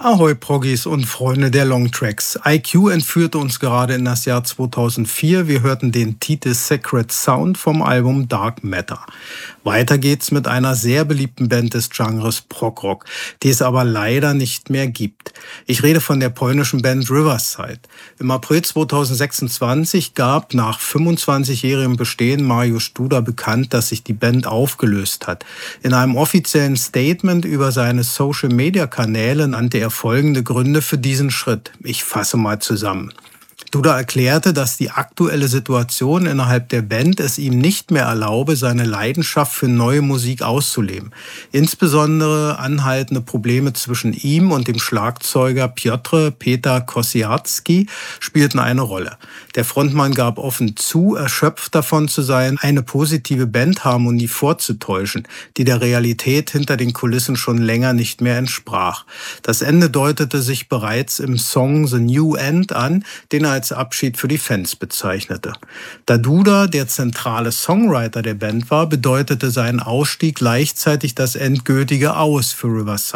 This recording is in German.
Ahoi Proggies und Freunde der Longtracks. IQ entführte uns gerade in das Jahr 2004. Wir hörten den Titel Sacred Sound vom Album Dark Matter. Weiter geht's mit einer sehr beliebten Band des Genres Progrock, die es aber leider nicht mehr gibt. Ich rede von der polnischen Band Riverside. Im April 2026 gab nach 25-jährigem Bestehen Mariusz Duda bekannt, dass sich die Band aufgelöst hat. In einem offiziellen Statement über seine Social-Media-Kanäle nannte er folgende Gründe für diesen Schritt. Ich fasse mal zusammen. Duda erklärte, dass die aktuelle Situation innerhalb der Band es ihm nicht mehr erlaube, seine Leidenschaft für neue Musik auszuleben. Insbesondere anhaltende Probleme zwischen ihm und dem Schlagzeuger Piotr Peter Kosiarski spielten eine Rolle. Der Frontmann gab offen zu, erschöpft davon zu sein, eine positive Bandharmonie vorzutäuschen, die der Realität hinter den Kulissen schon länger nicht mehr entsprach. Das Ende deutete sich bereits im Song The New End an, den er als Abschied für die Fans bezeichnete. Da Duda der zentrale Songwriter der Band war, bedeutete sein Ausstieg gleichzeitig das endgültige Aus für Riverside.